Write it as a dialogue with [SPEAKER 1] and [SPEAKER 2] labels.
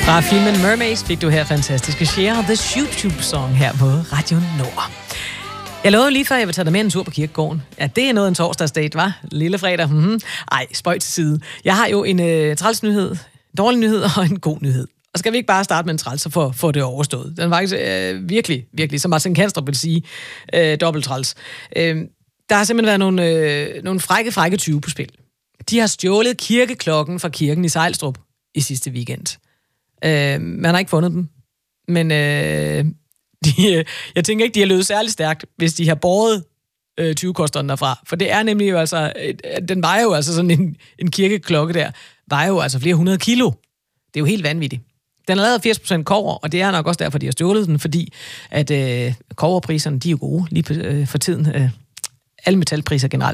[SPEAKER 1] Fra filmen Mermaids fik du her fantastiske Cher, The Shoop Shoop Song her på Radio Nord. Jeg lovede lige før, jeg vil tage dig med en tur på kirkegården. Ja, det er noget en torsdagsdate, hva'? Lille fredag. Ej, spøj til side. Jeg har jo en træls nyhed, en dårlig nyhed og en god nyhed. Og skal vi ikke bare starte med en træls, så få det overstået? Den er faktisk virkelig, som Martin Kanstrup vil sige, dobbelt træls. Der har simpelthen været nogle frække 20 på spil. De har stjålet kirkeklokken fra kirken i Sejlstrup i sidste weekend. Man har ikke fundet dem. Men jeg tænker ikke, de har løbet særlig stærkt, hvis de har båret 20-kosteren derfra. For det er nemlig jo altså, den vejer jo altså sådan en kirkeklokke der, vejer jo altså flere 100 kilo. Det er jo helt vanvittigt. Den er lavet 80% kobber, og det er nok også derfor, de har stjålet den, fordi at kobberpriserne, de er jo gode lige for tiden. Alle metalpriser generelt